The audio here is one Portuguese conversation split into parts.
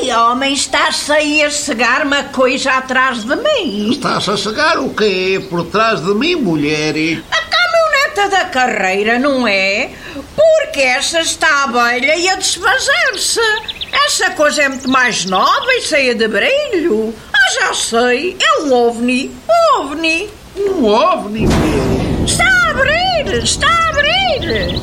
Ei, homem, estás aí a cegar uma coisa atrás de mim. Estás a cegar o quê? Por trás de mim, mulher? A caminhoneta da carreira, não é? Porque essa está velha e a desfazer-se. Essa coisa é muito mais nova e cheia de brilho. Ah, já sei, é um OVNI. OVNI. Um OVNI, mulher? Está a abrir, está a abrir.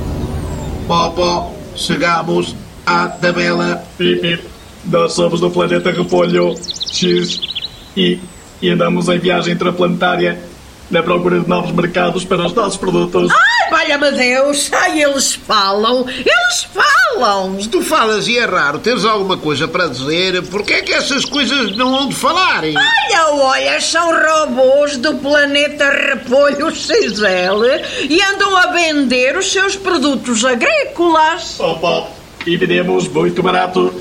Pó, chegamos à tabela. Pip, nós somos do planeta Repolho X e andamos em viagem interplanetária na procura de novos mercados para os nossos produtos. Ai, valha-me Deus! Ai, eles falam! Eles falam! Se tu falas e é raro, tens alguma coisa para dizer, porque é que essas coisas não hão de falarem? Olha, são robôs do planeta Repolho XL e andam a vender os seus produtos agrícolas. Opa, e vendemos muito barato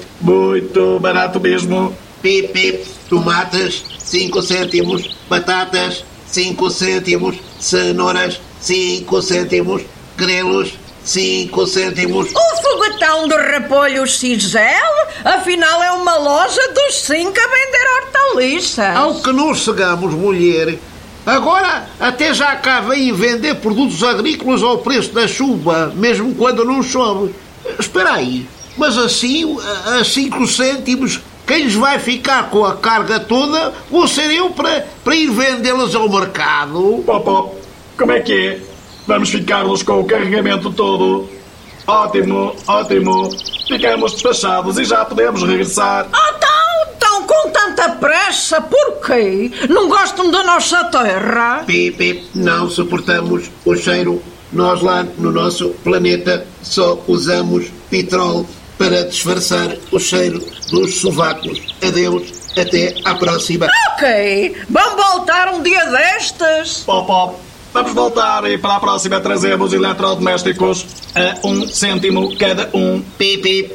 mesmo. Pip, tomates, 5 cêntimos, batatas, 5 cêntimos, cenouras, 5 cêntimos, grelos, 5 cêntimos. O foguetão do Repolho XL, afinal, é uma loja dos 5 a vender hortaliças. Ao que nos cegamos, mulher. Agora até já cá vêm vender produtos agrícolas ao preço da chuva, mesmo quando não chove. Espera aí, mas assim, a 5 cêntimos, quem lhes vai ficar com a carga toda vou ser eu para ir vendê-las ao mercado. Pop, como é que é? Vamos ficar-nos com o carregamento todo. Ótimo. Ficamos despachados e já podemos regressar. Então, com tanta pressa, por quê? Não gostam da nossa terra? Pip, não suportamos o cheiro. Nós lá no nosso planeta só usamos petróleo para disfarçar o cheiro dos sovacos. Adeus, até à próxima. Ok, vamos voltar um dia destes. Pop, vamos voltar e para a próxima trazemos eletrodomésticos a 1 cêntimo cada um. Pip.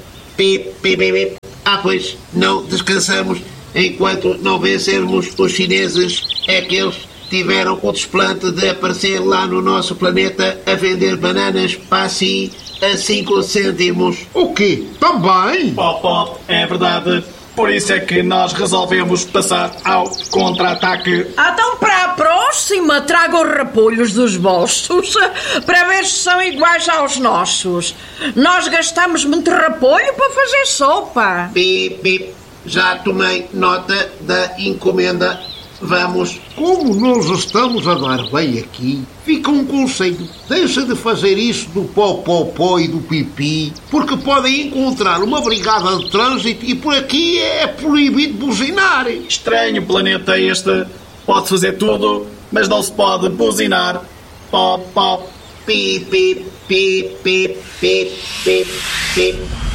Pois, não descansamos enquanto não vencermos os chineses. É que eles tiveram o desplante de aparecer lá no nosso planeta a vender bananas para si a 5 cêntimos. O quê? Também? Pop, é verdade. Por isso é que nós resolvemos passar ao contra-ataque. Então, para a próxima, traga os repolhos dos vossos para ver se são iguais aos nossos. Nós gastamos muito repolho para fazer sopa. Pip, já tomei nota da encomenda. Vamos. Como nós estamos a dar bem aqui, fica um conselho. Deixa de fazer isso do pó e do pipi, porque podem encontrar uma brigada de trânsito e por aqui é proibido buzinar. Estranho planeta este. Pode fazer tudo, mas não se pode buzinar. Pop. Pip.